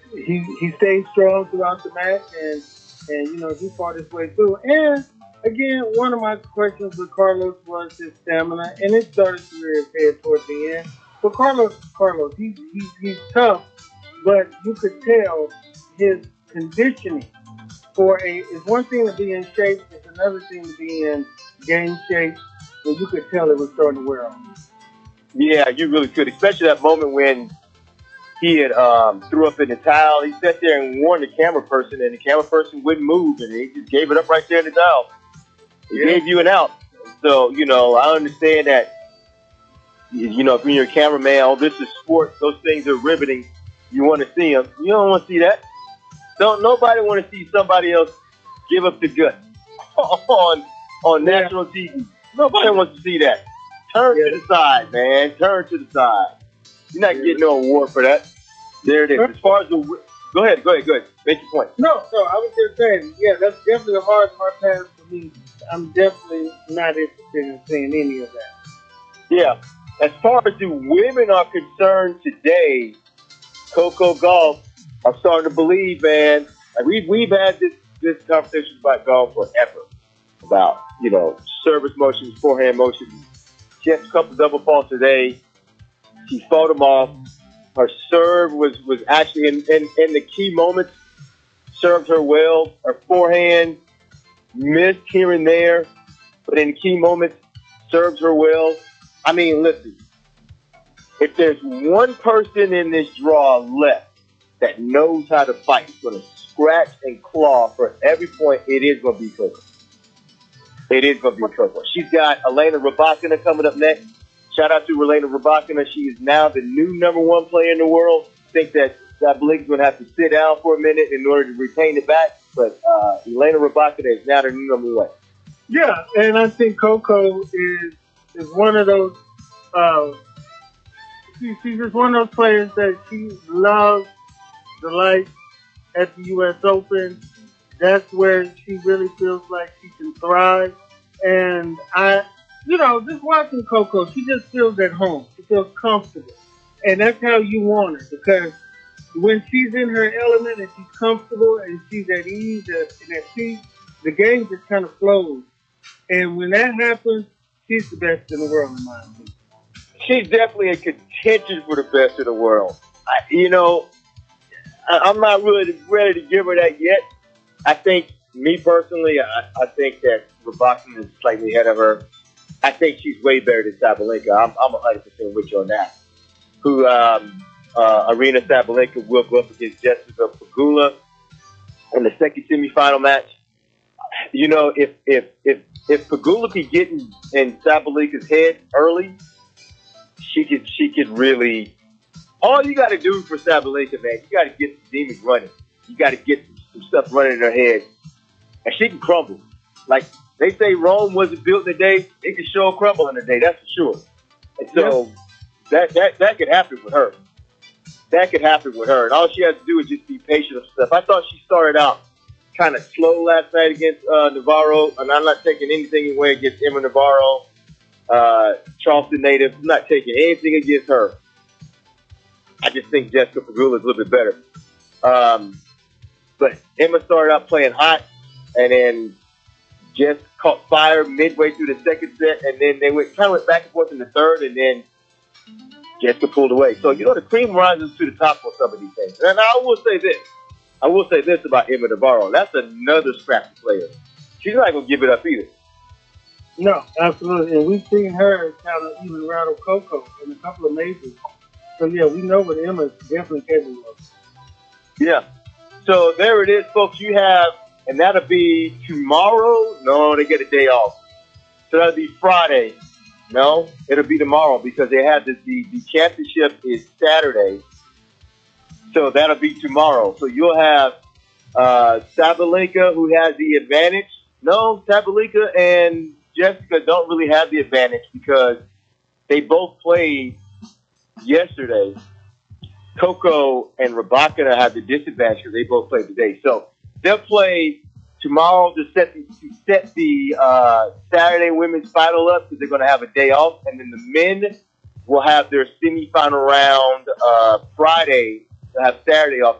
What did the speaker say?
he stayed strong throughout the match, and he fought his way through. And again, one of my questions with Carlos was his stamina, and it started to rear its head towards the end. But Carlos, he's tough, but you could tell his conditioning for a is one thing to be in shape, it's another thing to be in game shape. And you could tell it was starting to wear off. Yeah, you really could, especially that moment when he had threw up in the towel. He sat there and warned the camera person, and the camera person wouldn't move, and he just gave it up right there in the towel. He gave you an out. So, I understand that, if you're a cameraman, oh, this is sports, those things are riveting. You want to see them. You don't want to see that. Nobody want to see somebody else give up the gut on national TV. Nobody wants to see that. Turn to the side, man. Turn to the side. You're not getting no award for that. There it is. As far as the... Go ahead. Make your point. No, I was just saying, that's definitely a hard pass for me. I'm definitely not interested in seeing any of that. Yeah. As far as the women are concerned today, Coco Gauff, I'm starting to believe, man. Like we've had this conversation about golf forever. About, service motions, forehand motions. She had a couple double faults today. She fought them off. Her serve was actually in the key moments, served her well. Her forehand missed here and there, but in key moments, served her well. I mean, listen, if there's one person in this draw left that knows how to fight, going to scratch and claw for every point, it is going to be Coco. It is going to be Coco. She's got Elena Rybakina coming up next. Shout out to Elena Rybakina. She is now the new #1 player in the world. I think that Sabalenka's going to have to sit down for a minute in order to retain it back. But Elena Rybakina is now the new #1. Yeah, and I think Coco is one of those. She's just one of those players that she loves the lights at the U.S. Open. That's where she really feels like she can thrive. And just watching Coco, she just feels at home. She feels comfortable. And that's how you want her, because when she's in her element and she's comfortable and she's at ease and at peace, the game just kind of flows. And when that happens, she's the best in the world, in my opinion. She's definitely a contention for the best in the world. I'm not really ready to give her that yet. I think, me personally, I think that Rybakina is slightly ahead of her. I think she's way better than Sabalenka. I'm 100% with you on that. Arena Sabalenka will go up against Jessica Pegula in the second semifinal match. If Pegula could get in Sabalenka's head early, she could really. All you got to do for Sabalenka, man, you got to get the demons running. You got to get some stuff running in her head, and she can crumble. Like they say, Rome wasn't built in a day. It can sure crumble in a day. That's for sure. And so that could happen with her. That could happen with her, and all she has to do is just be patient and stuff. I thought she started out kind of slow last night against Navarro, and I'm not taking anything away against Emma Navarro, Charleston native. I'm not taking anything against her. I just think Jessica Pegula is a little bit better. But Emma started out playing hot, and then just caught fire midway through the second set, and then they went back and forth in the third, and then Jessica pulled away. So, the cream rises to the top for some of these things. And I will say this about Emma Navarro. That's another scrappy player. She's not going to give it up either. No, absolutely. And we've seen her kind of even rattle Coco in a couple of majors. So, we know what Emma is definitely capable of. Yeah. So, there it is, folks. You have, and that'll be tomorrow. No, they get a day off. So, that'll be Friday. No, it'll be tomorrow because they have the championship is Saturday. So, that'll be tomorrow. So, you'll have Sabalenka, who has the advantage. No, Sabalenka and Jessica don't really have the advantage because they both played yesterday. Coco and Rybakina have the disadvantage because they both played today. So they'll play tomorrow to set the Saturday women's final up because they're going to have a day off, and then the men will have their semifinal round Friday. They'll have Saturday off.